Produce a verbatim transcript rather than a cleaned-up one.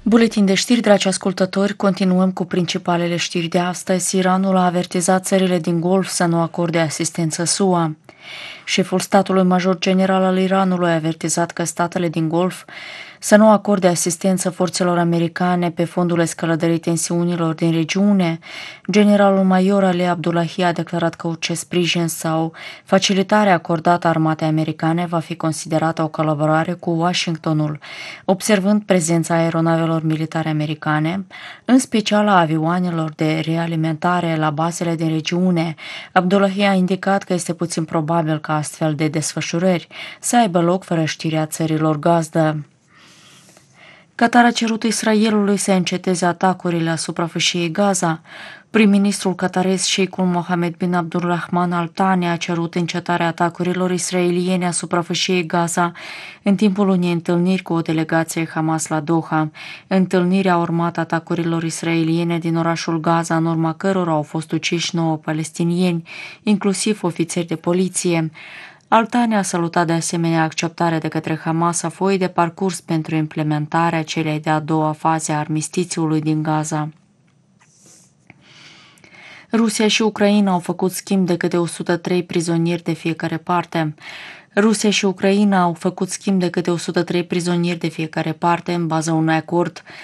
Buletin de știri, dragi ascultători, continuăm cu principalele știri de astăzi. Iranul a avertizat țările din Golf să nu acorde asistență S U A. Șeful statului major general al Iranului a avertizat că statele din Golf să nu acorde asistență forțelor americane pe fondul escaladării tensiunilor din regiune. Generalul major Ali Abdullahi a declarat că orice sprijin sau facilitare acordată armatei americane va fi considerată o colaborare cu Washingtonul, observând prezența aeronavelor militare americane, în special a avioanelor de realimentare la bazele din regiune. Abdullahi a indicat că este puțin probabil ca astfel de desfășurări să aibă loc fără știrea țărilor gazdă. Qatar a cerut Israelului să înceteze atacurile asupra fâșiei Gaza. Prim-ministrul qatarez Sheikhul Mohammed bin Abdulrahman Al Thani a cerut încetarea atacurilor israeliene asupra fâșiei Gaza în timpul unei întâlniri cu o delegație Hamas la Doha. Întâlnirea a urmat atacurilor israeliene din orașul Gaza, în urma cărora au fost uciși nouă palestinieni, inclusiv ofițeri de poliție. Al Thani a salutat de asemenea acceptarea de către Hamas a foii de parcurs pentru implementarea celei de-a doua faze a armistițiului din Gaza. Rusia și Ucraina au făcut schimb de câte o sută trei prizonieri de fiecare parte. Rusia și Ucraina au făcut schimb de câte o sută trei prizonieri de fiecare parte în baza unui acord